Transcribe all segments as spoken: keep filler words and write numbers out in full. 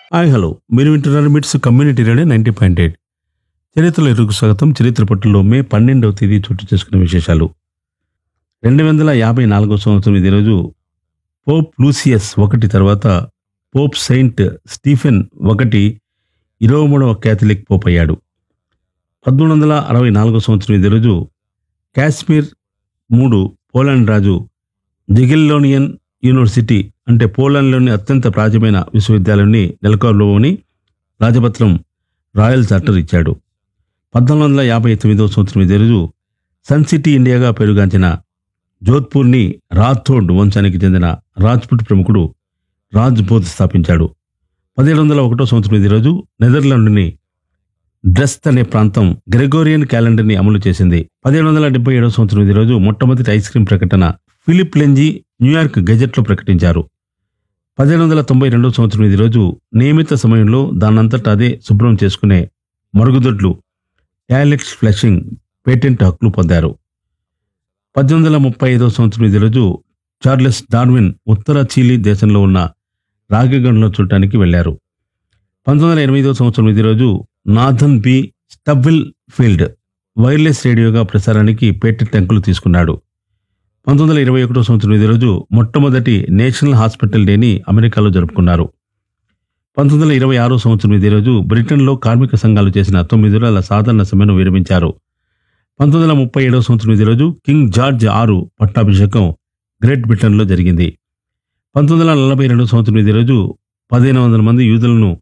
Hi hello మీరు వింటున్నారు మిట్స్ community radio ninety point eight. చరిత్రలో ఇరుకు స్వాగతం. చరిత్ర పట్టులో మే పన్నెండవ తేదీ చోటు చేసుకున్న విశేషాలు. రెండు వందల యాభై నాలుగో సంవత్సరం ఇదే రోజు పోప్ లూసియస్ ఒకటి తర్వాత పోప్ సెయింట్ స్టీఫెన్ ఒకటి ఇరవై మూడవ క్యాథలిక్ పోప్ అయ్యాడు. పదమూడు వందల అరవై నాలుగో సంవత్సరం ఇదే రోజు కాశ్మీర్ మూడు పోలాండ్ రాజు జిగిల్లోనియన్ యూనివర్సిటీ అంటే పోలాండ్లోని అత్యంత ప్రాచీనమైన విశ్వవిద్యాలయాన్ని నెలకొల్పమని రాజపత్రం రాయల్ చార్టర్ ఇచ్చాడు. పద్నాలుగు వందల యాభై తొమ్మిదవ సంవత్సరం ఇదే రోజు సన్ సిటీ ఇండియాగా పేరుగాంచిన జోధ్పూర్ని రాథోడ్ వంశానికి చెందిన రాజ్పుట్ ప్రముఖుడు రాజ్బోత్ స్థాపించాడు. పదిహేడు వందల ఒకటో సంవత్సరం ఇదే రోజు నెదర్లాండ్ని డ్రెస్ట్ అనే ప్రాంతం గ్రెగోరియన్ క్యాలెండర్ని అమలు చేసింది. పదిహేడు వందల డెబ్బై ఏడవ సంవత్సరం ఇదే రోజు మొట్టమొదటి ఐస్ క్రీం ప్రకటన ఫిలిప్ లెంజీ న్యూయార్క్ గెజెట్లో ప్రకటించారు. పదిహేడు వందల తొంభై రెండవ సంవత్సరం ఇది రోజు నియమిత సమయంలో దానంతటా అదే శుభ్రం చేసుకునే మరుగుదొడ్లు టాయిలెట్స్ ఫ్లషింగ్ పేటెంట్ హక్కులు పొందారు. పద్దెనిమిది వందల ముప్పై ఐదవ సంవత్సరం ఇది రోజు చార్లెస్ డార్విన్ ఉత్తర చిలీ దేశంలో ఉన్న రాగిగండ్లో చూడటానికి వెళ్లారు. పంతొమ్మిది వందల ఎనిమిదవ సంవత్సరం ఇది రోజు Nathan B స్టబ్విల్ field wireless రేడియోగా ప్రసారానికి patent హక్కులు తీసుకున్నాడు. పంతొమ్మిది వందల ఇరవై ఒకటో సంవత్సరం ఇదే రోజు మొట్టమొదటి నేషనల్ హాస్పిటల్ డేని అమెరికాలో జరుపుకున్నారు. పంతొమ్మిది వందల ఇరవై ఆరో సంవత్సరం ఇదే రోజు బ్రిటన్లో కార్మిక సంఘాలు చేసిన తొమ్మిది రోజుల సాధారణ సమ్మెను విరమించారు. పంతొమ్మిది వందల ముప్పై ఏడవ సంవత్సరం ఇదే రోజు కింగ్ జార్జ్ ఆరు పట్టాభిషేకం గ్రేట్ బ్రిటన్లో జరిగింది. పంతొమ్మిది వందల నలభై రెండవ సంవత్సరం ఇదే రోజు పదిహేను వందల మంది యూదులను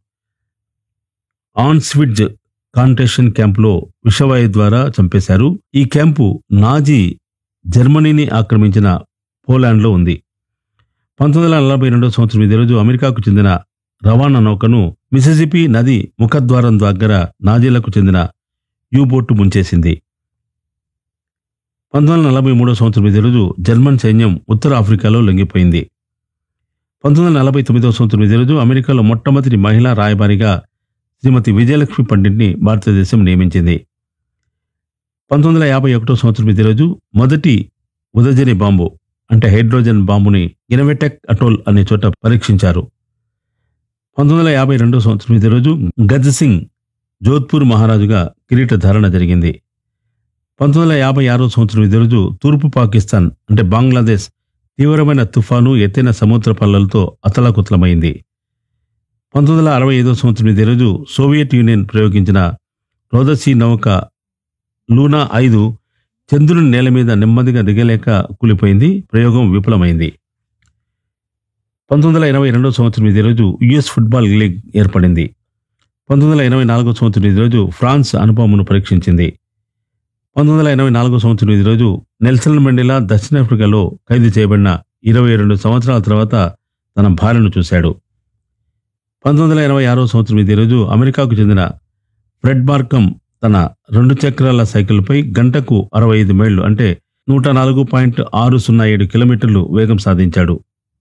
ఆన్స్విడ్జ్ కాన్సంట్రేషన్ క్యాంపులో విషవాయు ద్వారా చంపేశారు. ఈ క్యాంపు నాజీ జర్మనీని ఆక్రమించిన పోలాండ్లో ఉంది. పంతొమ్మిది వందల నలభై రెండవ సంవత్సరం ఇదే రోజు అమెరికాకు చెందిన రవాణా నౌకను మిసిసిపి నది ముఖద్వారం దగ్గర నాజీలకు చెందిన యూబోటు ముంచేసింది. పంతొమ్మిది వందల నలభై మూడవ సంవత్సరం ఇదే రోజు జర్మన్ సైన్యం ఉత్తర ఆఫ్రికాలో లొంగిపోయింది. పంతొమ్మిది వందల నలభై తొమ్మిదవ సంవత్సరం ఇదే రోజు అమెరికాలో మొట్టమొదటి మహిళా రాయబారిగా శ్రీమతి విజయలక్ష్మి పండిట్ని భారతదేశం నియమించింది. పంతొమ్మిది వందల యాభై ఒకటో సంవత్సరం ఇదే రోజు మొదటి ఉదజని బాంబు అంటే హైడ్రోజన్ బాంబుని ఇనవెటెక్ అటోల్ అనే చోట పరీక్షించారు. పంతొమ్మిది వందల యాభై రెండో సంవత్సరం ఇదే రోజు గజ్ సింగ్ జోధ్పూర్ మహారాజుగా కిరీట ధారణ జరిగింది. పంతొమ్మిది వందల యాభై ఆరో సంవత్సరం ఇదే రోజు తూర్పు పాకిస్తాన్ అంటే బంగ్లాదేశ్ తీవ్రమైన తుఫాను ఎత్తైన సముద్ర పల్లలతో అతలాకుతలమైంది. పంతొమ్మిది వందల అరవై ఐదో సంవత్సరం ఇదే రోజు సోవియట్ యూనియన్ ప్రయోగించిన రోదసీ నౌక లూనా ఐదు చంద్రుని నేల మీద నెమ్మదిగా దిగలేక కూలిపోయింది. ప్రయోగం విఫలమైంది. పంతొమ్మిది వందల ఎనభై రెండో సంవత్సరం ఇదే రోజు యుఎస్ ఫుట్బాల్ లీగ్ ఏర్పడింది. పంతొమ్మిది వందల ఎనభై నాలుగో సంవత్సరం ఇదే రోజు ఫ్రాన్స్ అణుబాంబును పరీక్షించింది. పంతొమ్మిది వందల ఎనభై నాలుగో సంవత్సరం ఇదే రోజు నెల్సన్ మండేలా దక్షిణాఫ్రికాలో ఖైదు చేయబడిన ఇరవై రెండు సంవత్సరాల తర్వాత తన భార్యను చూశాడు. పంతొమ్మిది వందల ఎనభై ఆరో సంవత్సరం ఇదే రోజు అమెరికాకు చెందిన ఫ్రెడ్ మార్కమ్ తన రెండు చక్రాల సైకిల్పై గంటకు అరవై ఐదు మైళ్లు అంటే నూట నాలుగు పాయింట్ ఆరు సున్నా ఏడు కిలోమీటర్లు వేగం సాధించాడు.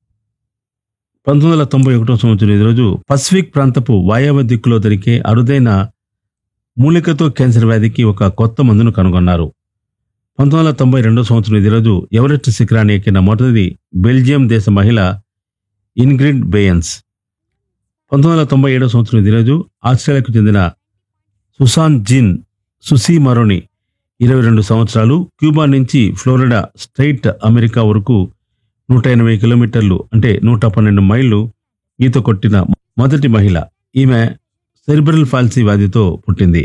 పంతొమ్మిది వందల తొంభై ఒకటో సంవత్సరం ఈ రోజు పసిఫిక్ ప్రాంతపు వాయవ్య దిక్కులో దొరికే అరుదైన మూలికతో క్యాన్సర్ వ్యాధికి ఒక కొత్త మందును కనుగొన్నారు. పంతొమ్మిది వందల తొంభై రెండో సంవత్సరం ఈ రోజు ఎవరెస్ట్ శిఖరాన్ని ఎక్కిన మొదటిది బెల్జియం దేశ మహిళ ఇన్గ్రిడ్ బేయన్స్. పంతొమ్మిది వందల తొంభై ఏడో సంవత్సరం ఈ రోజు ఆస్ట్రేలియాకు చెందిన సుసాన్ జీన్ సుసీ మరోని ఇరవై రెండు సంవత్సరాలు క్యూబా నుంచి ఫ్లోరిడా స్ట్రైట్ అమెరికా వరకు నూట ఎనభై కిలోమీటర్లు అంటే నూట పన్నెండు మైళ్లు ఈత కొట్టిన మొదటి మహిళ. ఈమె సెరిబ్రల్ పాల్సీ వ్యాధితో పుట్టింది.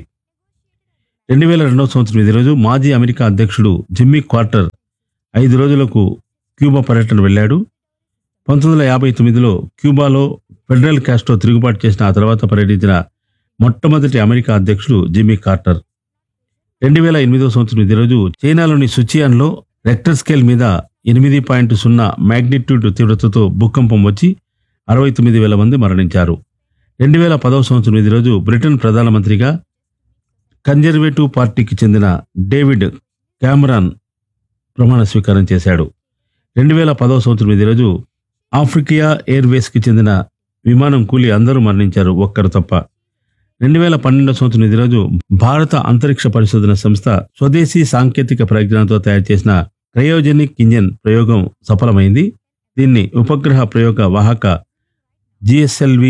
రెండు వేల రెండవ సంవత్సరం ఇదే రోజు మాజీ అమెరికా అధ్యక్షుడు జిమ్మీ కార్టర్ ఐదు రోజులకు క్యూబా పర్యటన వెళ్ళాడు. పంతొమ్మిది వందల యాభై తొమ్మిదిలో క్యూబాలో ఫెడరల్ కాస్ట్రో తిరుగుబాటు చేసిన ఆ తర్వాత పర్యటించిన మొట్టమొదటి అమెరికా అధ్యక్షుడు జిమ్మీ కార్టర్. రెండు వేల ఎనిమిదవ సంవత్సరం ఇదే రోజు చైనాలోని సుచియాన్లో రెక్టర్ స్కేల్ మీద ఎనిమిది పాయింట్ సున్నా మ్యాగ్నిట్యూడ్ తీవ్రతతో భూకంపం వచ్చి అరవై తొమ్మిది వేల మంది మరణించారు. రెండు వేల పదవ సంవత్సరం ఇదే రోజు బ్రిటన్ ప్రధానమంత్రిగా కన్జర్వేటివ్ పార్టీకి చెందిన డేవిడ్ క్యామరాన్ ప్రమాణ స్వీకారం చేశాడు. రెండు వేల పదవ సంవత్సరం ఇదే రోజు ఆఫ్రికా ఎయిర్వేస్కి చెందిన విమానం కూలి అందరూ మరణించారు, ఒక్కరు తప్ప. రెండు వేల పన్నెండవ సంవత్సరం ఇదే రోజు భారత అంతరిక్ష పరిశోధన సంస్థ స్వదేశీ సాంకేతిక పరిజ్ఞానంతో తయారు చేసిన క్రయోజెనిక్ ఇంజిన్ ప్రయోగం సఫలమైంది. దీన్ని ఉపగ్రహ ప్రయోగ వాహక జిఎస్ఎల్వి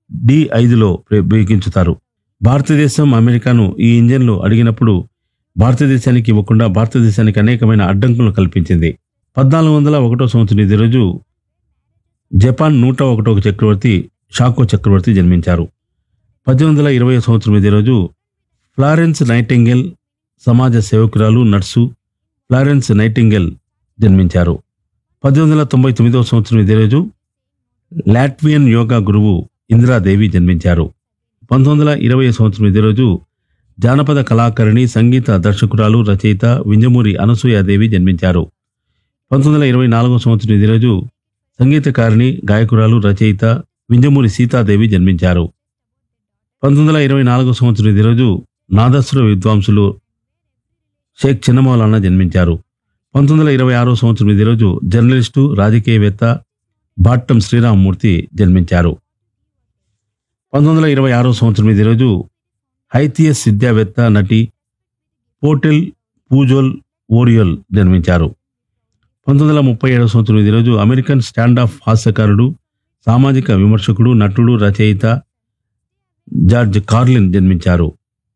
డి ఐదులో బిగించుతారు. భారతదేశం అమెరికాను ఈ ఇంజన్లు అడిగినప్పుడు భారతదేశానికి ఇవ్వకుండా భారతదేశానికి అనేకమైన అడ్డంకులు కల్పించింది. పద్నాలుగు వందల ఒకటో సంవత్సరం ఇదే రోజు జపాన్ నూట ఒకటో చక్రవర్తి షాకో చక్రవర్తి జన్మించారు. పద్దెనిమిది వందల ఇరవై సంవత్సరం ఇదే రోజు ఫ్లారెన్స్ నైటింగేల్ సమాజ సేవకురాలు, నర్సు ఫ్లారెన్స్ నైటింగేల్ జన్మించారు. పద్దెనిమిది వందల తొంభై తొమ్మిదవ సంవత్సరం ఇదే రోజు లాట్వియన్ యోగా గురువు ఇందిరాదేవి జన్మించారు. పంతొమ్మిది వందల ఇరవై సంవత్సరం ఇదే రోజు జానపద కళాకారిణి, సంగీత దర్శకురాలు, రచయిత వింజమూరి అనసూయాదేవి జన్మించారు. పంతొమ్మిది వందల ఇరవై నాలుగవ సంవత్సరం ఇదే రోజు సంగీతకారిణి, గాయకురాలు, రచయిత వింజమూరి సీతాదేవి జన్మించారు. పంతొమ్మిది వందల ఇరవై నాలుగవ సంవత్సరం ఇదే రోజు నాదస్వర విద్వాంసులు షేక్ చిన్నమౌలానా జన్మించారు. పంతొమ్మిది వందల ఇరవై ఆరో సంవత్సరం ఇదే రోజు జర్నలిస్టు, రాజకీయవేత్త భాట్టం శ్రీరామమూర్తి జన్మించారు. పంతొమ్మిది వందల ఇరవై ఆరో సంవత్సరం ఇదే రోజు హైథియస్ విద్యావేత్త, నటి పోటెల్ పూజోల్ ఓరియోల్ జన్మించారు. పంతొమ్మిది వందల ముప్పై ఏడవ సంవత్సరం ఇదే రోజు అమెరికన్ స్టాండ్ ఆఫ్ హాస్యకారుడు, సామాజిక విమర్శకుడు, నటుడు, రచయిత జార్జ్ కార్లిన్ జన్మించారు.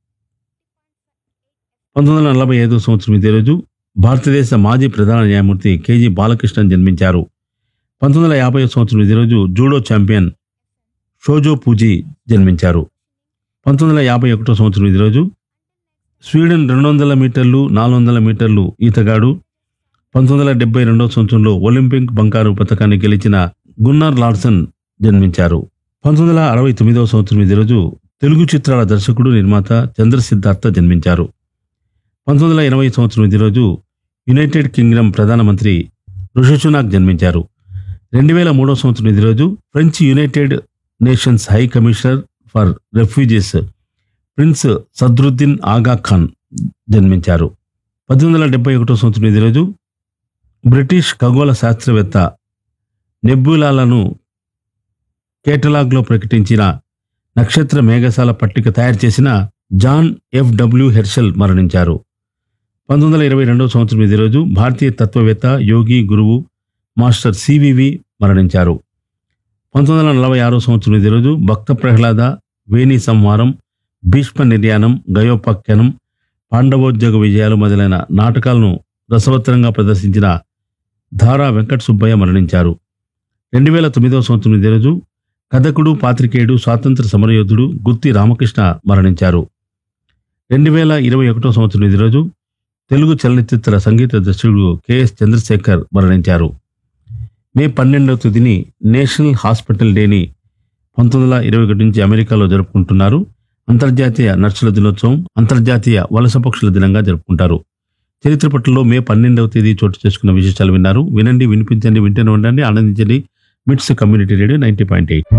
పంతొమ్మిది వందల నలభై ఐదవ సంవత్సరం ఇదే రోజు భారతదేశ మాజీ ప్రధాన న్యాయమూర్తి కేజీ బాలకృష్ణన్ జన్మించారు. పంతొమ్మిది వందల యాభై సంవత్సరం ఇదే రోజు జూడో ఛాంపియన్ షోజో పూజీ జన్మించారు. పంతొమ్మిది వందల యాభై ఒకటో సంవత్సరం ఇదే రోజు స్వీడన్ రెండు వందల మీటర్లు, నాలుగు వందల మీటర్లు ఈతగాడు, పంతొమ్మిది వందల డెబ్బై రెండవ సంవత్సరంలో ఒలింపిక్ బంగారు పథకాన్ని గెలిచిన గున్నార్ లార్సన్ జన్మించారు. పంతొమ్మిది వందల అరవై తొమ్మిదవ సంవత్సరం ఇదే రోజు తెలుగు చిత్రాల దర్శకుడు, నిర్మాత చంద్ర సిద్ధార్థ జన్మించారు. పంతొమ్మిది వందల ఎనభై సంవత్సరం ఇదే రోజు యునైటెడ్ కింగ్డమ్ ప్రధానమంత్రి రిషి సునాక్ జన్మించారు. రెండు వేల మూడవ సంవత్సరం ఇదే రోజు French United nations high commissioner for refugees prince Sadruddin ఆగా ఖాన్ జన్మించారు. పద్దెనిమిది వందల డెబ్బై ఒకటో సంవత్సరం ఇదే రోజు బ్రిటిష్ ఖగోళ శాస్త్రవేత్త నెబ్యులాలను కేటలాగ్లో ప్రకటించిన నక్షత్ర మేఘశాల పట్టిక తయారు చేసిన జాన్ ఎఫ్ డబ్ల్యూ హెర్షెల్ మరణించారు. పంతొమ్మిది వందల ఇరవై రెండవ సంవత్సరం ఇదే రోజు భారతీయ తత్వవేత్త, యోగి, గురువు మాస్టర్ సివివి మరణించారు. పంతొమ్మిది వందల నలభై ఆరో సంవత్సరం ఇదే రోజు భక్త ప్రహ్లాద, వేణి సంహారం, భీష్మ నిర్యాణం, గయోపాఖ్యానం, పాండవోద్యోగ విజయాలు మొదలైన నాటకాలను రసవత్తరంగా ప్రదర్శించిన ధారా వెంకట సుబ్బయ్య మరణించారు. రెండు వేల తొమ్మిదవ సంవత్సరం ఇదే రోజు కథకుడు, పాత్రికేయుడు, స్వాతంత్ర సమరయోధుడు గుత్తి రామకృష్ణ మరణించారు. రెండు వేల ఇరవై ఒకటో సంవత్సరం ఇదే రోజు తెలుగు చలనచిత్ర సంగీత దర్శకుడు కెఎస్ చంద్రశేఖర్ మరణించారు. మే పన్నెండవ తేదీని నేషనల్ హాస్పిటల్ డేని పంతొమ్మిది వందల ఇరవై ఒకటి నుంచి అమెరికాలో జరుపుకుంటున్నారు. అంతర్జాతీయ నర్సుల దినోత్సవం, అంతర్జాతీయ వలస పక్షుల దినంగా జరుపుకుంటారు. చరిత్ర పట్లలో మే పన్నెండవ తేదీ చోటు చేసుకున్న విశేషాలు విన్నారు. వినండి, వినిపించండి, వింటూనే ఉండండి, ఆనందించండి. మిట్స్ community radio ninety point eight.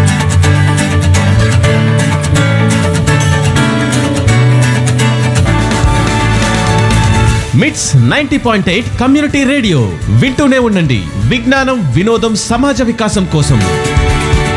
మిట్స్ ninety point eight community radio వింటూనే ఉండండి. విజ్ఞానం, వినోదం, సమాజ వికాసం కోసం.